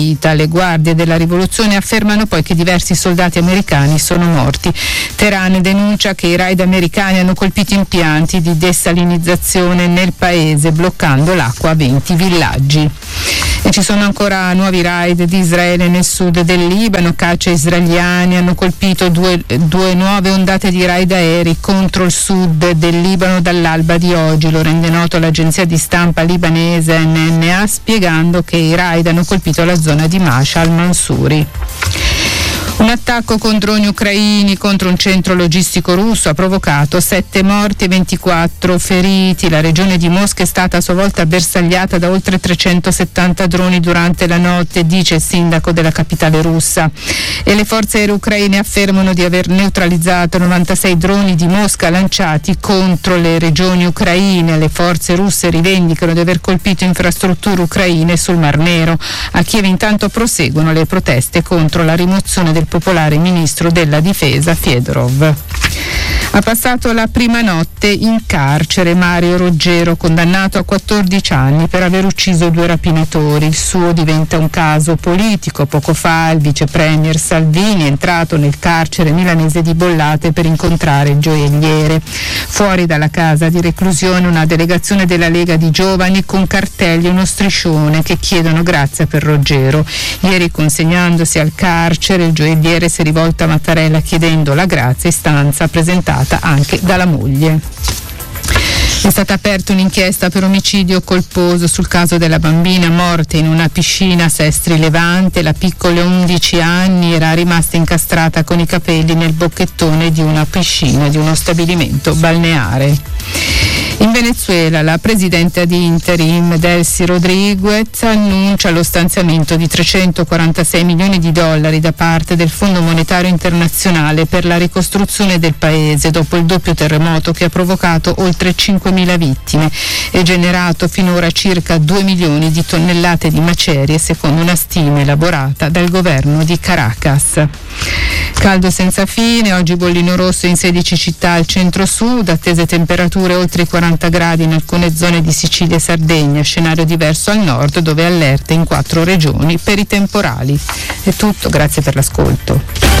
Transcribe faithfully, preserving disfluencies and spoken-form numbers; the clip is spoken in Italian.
Le guardie della rivoluzione affermano poi che diversi soldati americani sono morti. Teheran denuncia che i raid americani hanno colpito impianti di desalinizzazione nel paese, bloccando l'acqua a venti villaggi. E ci sono ancora nuovi raid di Israele nel sud del Libano. Caccia israeliani hanno colpito due, due nuove ondate di raid aerei contro il sud del Libano dall'alba di oggi. Lo rende noto l'agenzia di stampa libanese N N A, spiegando che i raid hanno colpito la zona di Masha al-Mansuri. Un attacco con droni ucraini contro un centro logistico russo ha provocato sette morti e ventiquattro feriti. La regione di Mosca è stata a sua volta bersagliata da oltre trecentosettanta droni durante la notte, dice il sindaco della capitale russa. E le forze aeree ucraine affermano di aver neutralizzato novantasei droni di Mosca lanciati contro le regioni ucraine. Le forze russe rivendicano di aver colpito infrastrutture ucraine sul Mar Nero. A Kiev intanto proseguono le proteste contro la rimozione del popolare ministro della difesa Fedorov. Ha passato la prima notte in carcere Mario Roggero, condannato a quattordici anni per aver ucciso due rapinatori. Il suo diventa un caso politico. Poco fa il vice premier Salvini è entrato nel carcere milanese di Bollate per incontrare il gioielliere. Fuori dalla casa di reclusione una delegazione della Lega di Giovani con cartelli e uno striscione che chiedono grazia per Roggero. Ieri, consegnandosi al carcere, il gioielliere si è rivolto a Mattarella chiedendo la grazia, istanza presentata anche dalla moglie. È stata aperta un'inchiesta per omicidio colposo sul caso della bambina morta in una piscina a Sestri Levante. La piccola undici anni era rimasta incastrata con i capelli nel bocchettone di una piscina di uno stabilimento balneare. In Venezuela la presidente ad interim Delcy Rodriguez annuncia lo stanziamento di trecentoquarantasei milioni di dollari da parte del Fondo Monetario Internazionale per la ricostruzione del paese dopo il doppio terremoto che ha provocato oltre cinquemila vittime e generato finora circa due milioni di tonnellate di macerie, secondo una stima elaborata dal governo di Caracas. Caldo senza fine, oggi bollino rosso in sedici città al centro-sud, attese temperature oltre i quaranta gradi in alcune zone di Sicilia e Sardegna, scenario diverso al nord dove allerte in quattro regioni per i temporali. È tutto, grazie per l'ascolto.